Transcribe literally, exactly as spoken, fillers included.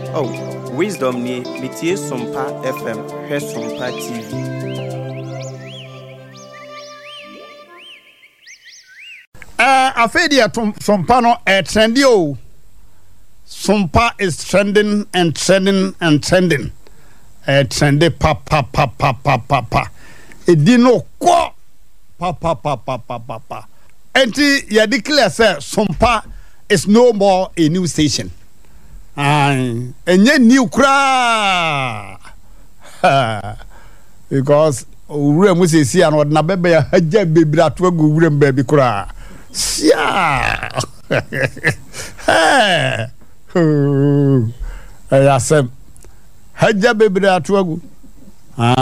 Oh, wisdom ni metie Sompa F M, he Sompa T V. Uh, Afedia Sompa no eh, trendy o. Sompa is trending and trending and trending. Eh, trendy pa pa pa pa pa pa pa. Edino kwa pa pa pa pa pa pa pa. Enti ya declare say Sompa is no more a new station. Aye, enye new kra. Because ure mu se si an na bebe ya haja bebra to agu ure mbabi kra. Sia. Hey. Ayasem. Haja bebra to agu.